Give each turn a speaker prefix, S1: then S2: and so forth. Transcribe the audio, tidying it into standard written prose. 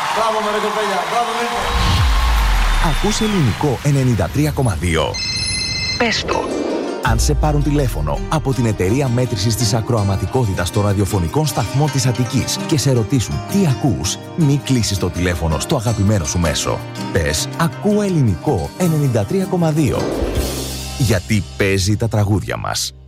S1: Μπράβο με ρε κοπέλια, μπράβο με.
S2: Ακούς ελληνικό 93,2. Πες το. Αν σε πάρουν τηλέφωνο από την εταιρεία μέτρησης της ακροαματικότητας των ραδιοφωνικών σταθμών της Αττικής και σε ρωτήσουν τι ακούς, μη κλείσεις το τηλέφωνο στο αγαπημένο σου μέσο. Πες «Ακούω ελληνικό 93,2». Γιατί παίζει τα τραγούδια μας.